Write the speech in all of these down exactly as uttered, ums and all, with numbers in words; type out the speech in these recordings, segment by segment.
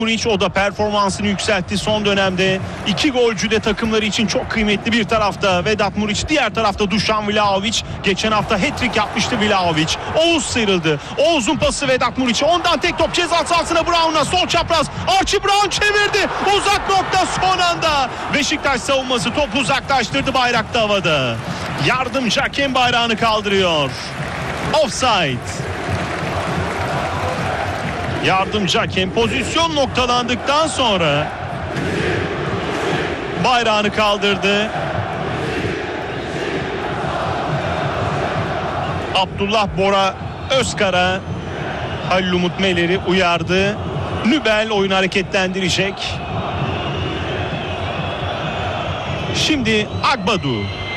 Muriç, o da performansını yükseltti son dönemde. İki golcü de takımları için çok kıymetli. Bir tarafta Vedat Muriç, diğer tarafta Dušan Vlahović. Geçen hafta hat-trick yapmıştı Vlahović. Oğuz sıyrıldı. Oğuz'un pası Vedat Muriç'e. Ondan tek top ceza sahasına, Brown'a sol çapraz. Archie Brown çevirdi. Uzak nokta son anda. Beşiktaş savunması topu uzaklaştırdı, bayrak da havada. Yardımcı hakem bayrağını kaldırıyor. Offside. Yardımcı hakem pozisyon noktalandıktan sonra bayrağını kaldırdı. Abdullah Bora Özkara Halil Umut Meler'i uyardı. Nübel oyunu hareketlendirecek. Şimdi Agbadu.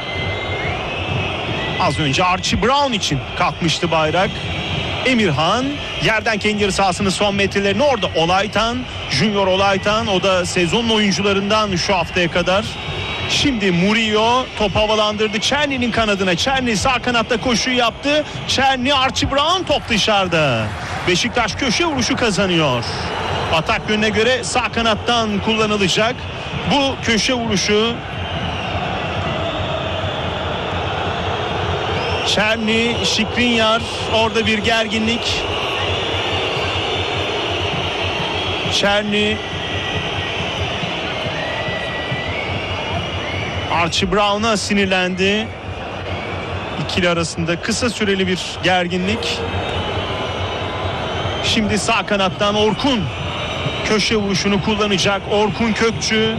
Az önce Archie Brown için kalkmıştı bayrak. Emirhan yerden kendi yarı sahasının son metrelerini, orada Olaytan, Junior Olaytan, o da sezonun oyuncularından şu haftaya kadar. Şimdi Murillo top havalandırdı Çerni'nin kanadına. Çerni sağ kanatta koşu yaptı. Çerni, Archie Brown, top dışarıda. Beşiktaş köşe vuruşu kazanıyor. Atak yönüne göre sağ kanattan kullanılacak bu köşe vuruşu. Çerni, Skriniar, orada bir gerginlik. Çerni, Archie Brown'a sinirlendi. İkili arasında kısa süreli bir gerginlik. Şimdi sağ kanattan Orkun köşe vuruşunu kullanacak. Orkun Kökçü.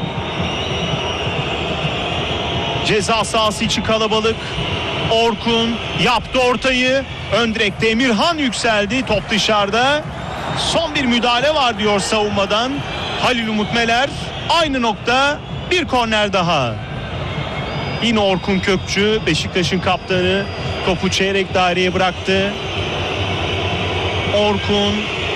Ceza sahası içi kalabalık. Orkun yaptı ortayı. Ön direkte Emirhan yükseldi. Top dışarıda. Son bir müdahale var diyor savunmadan Halil Umut Meler. Aynı nokta, bir korner daha. Yine Orkun Kökçü, Beşiktaş'ın kaptanı, topu çeyrek daireye bıraktı. Orkun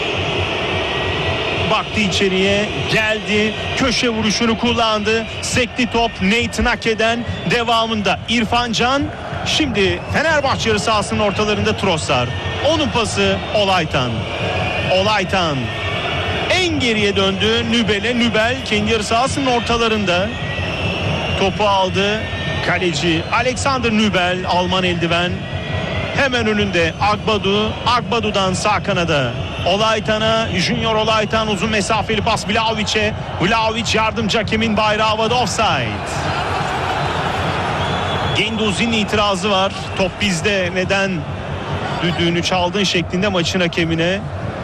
baktı içeriye, geldi, köşe vuruşunu kullandı. Sekti top Nathan Ake'den, devamında İrfan Can. Şimdi Fenerbahçe yarı sahasının ortalarında Trossard. Onun pası Olaytan. Olaytan en geriye döndü Nübel'e. Nübel kendi yarı sahasının ortalarında topu aldı. Kaleci Alexander Nübel, Alman eldiven. Hemen önünde Agbadu. Agbadu'dan sağ kanada Olaytan'a, Junior Olaytan, uzun mesafeli pas Vlahović'e. Vlahović yardımcı hakemin bayrağı havada, offside. Genduzi'nin itirazı var. Top bizde, neden düdüğünü çaldın şeklinde maçın hakemine.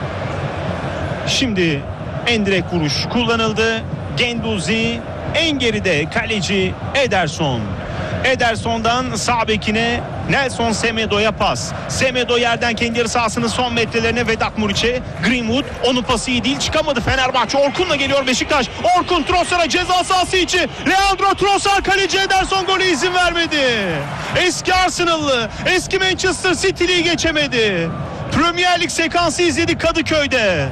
Şimdi en direkt vuruş kullanıldı. Genduzi en geride, kaleci Ederson. Ederson'dan sağ bekine Nelson Semedo'ya pas. Semedo yerden kendi yarı sahasının son metrelerine Vedat Muriç'e. Greenwood, onun pası iyi değil, çıkamadı Fenerbahçe. Orkun'la geliyor Beşiktaş. Orkun Trossard'a, ceza sahası içi. Leandro Trossard, kaleci Ederson golü izin vermedi. Eski Arsenal'lı, eski Manchester City'liyi geçemedi. Premier Lig sekansı izledik Kadıköy'de.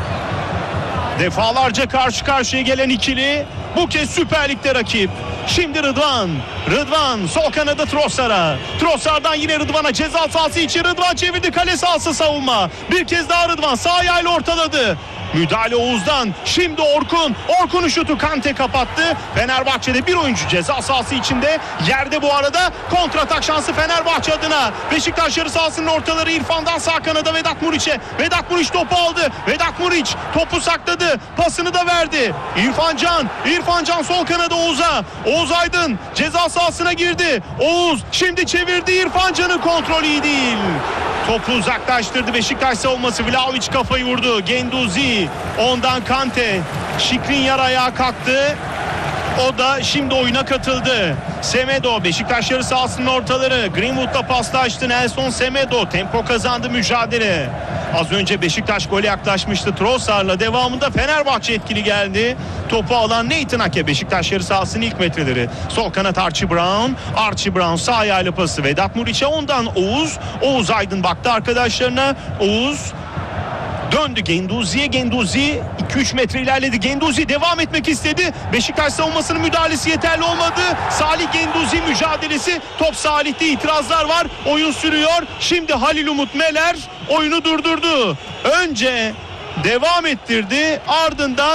Defalarca karşı karşıya gelen ikili bu kez Süper Lig'de rakip. Şimdi Rıdvan. Rıdvan sol kanada Trossard'a. Trossard'dan yine Rıdvan'a, ceza sahası içi. Rıdvan çevirdi, kale sahası savunma. Bir kez daha Rıdvan sağ ayağıyla ortaladı. Müdahale Oğuz'dan. Şimdi Orkun. Orkun'un şutu Kante kapattı. Fenerbahçe'de bir oyuncu ceza sahası içinde. Yerde bu arada kontratak şansı Fenerbahçe adına. Beşiktaş yarı sahasının ortaları, İrfan'dan sağ kanada Vedat Muriç'e. Vedat Muriç topu aldı. Vedat Muriç topu sakladı. Pasını da verdi. İrfan Can. İrfan Can sol kanada Oğuz'a. Oğuz Aydın ceza sahasına girdi. Oğuz şimdi çevirdi. İrfan Can'ın kontrolü iyi değil. Topu uzaklaştırdı Beşiktaş savunması. Vlahović kafayı vurdu. Genduzi, ondan Kante. Skriniar ayağa kalktı. O da şimdi oyuna katıldı. Semedo, Beşiktaş yarı sahasının ortaları. Greenwood'la paslaştı Nelson Semedo. Tempo kazandı mücadele. Az önce Beşiktaş gole yaklaşmıştı Trossard'la. Devamında Fenerbahçe etkili geldi. Topu alan Nathan Ake, Beşiktaş yarı sahasının ilk metreleri. Sol kanat Archie Brown. Archie Brown sağ ayağıyla pası Vedat Muriç'e. Ondan Oğuz. Oğuz Aydın baktı arkadaşlarına. Oğuz döndü Genduzi'ye. Genduzi iki üç metre ilerledi. Genduzi devam etmek istedi. Beşiktaş savunmasının müdahalesi yeterli olmadı. Salih Genduzi mücadelesi. Top Salih'te, itirazlar var. Oyun sürüyor. Şimdi Halil Umut Meler oyunu durdurdu. Önce devam ettirdi. Ardından